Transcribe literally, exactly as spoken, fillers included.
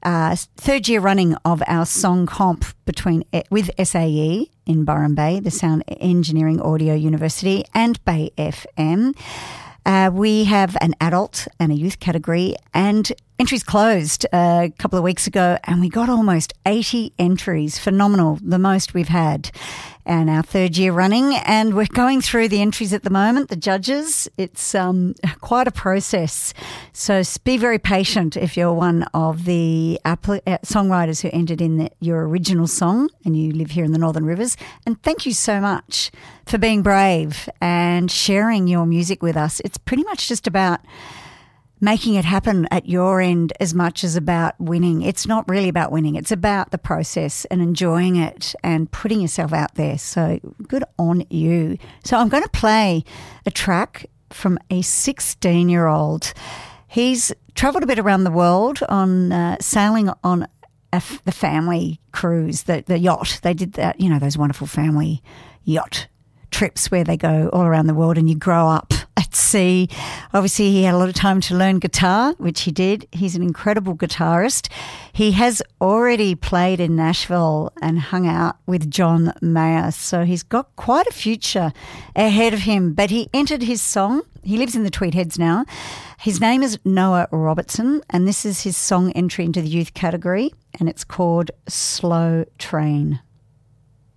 uh, third year running of our song comp between with S A E in Byron Bay, the Sound Engineering Audio University, and Bay F M. Uh, we have an adult and a youth category, and entries closed uh, a couple of weeks ago, and we got almost eighty entries. Phenomenal, the most we've had. And our third year running, and we're going through the entries at the moment, the judges. It's um, quite a process. So be very patient if you're one of the appli- uh, songwriters who entered in the, your original song and you live here in the Northern Rivers. And thank you so much for being brave and sharing your music with us. It's pretty much just about making it happen at your end as much as about winning. It's not really about winning. It's about the process and enjoying it and putting yourself out there. So good on you. So I'm going to play a track from a sixteen-year-old. He's travelled a bit around the world on uh, sailing on a f- the family cruise, the, the yacht. They did that, you know, those wonderful family yacht trips where they go all around the world and you grow up at sea. Obviously, he had a lot of time to learn guitar, which he did. He's an incredible guitarist. He has already played in Nashville and hung out with John Mayer, so he's got quite a future ahead of him. But he entered his song. He lives in the Tweed Heads now. His name is Noah Robertson, and this is his song entry into the youth category, and it's called Slow Train.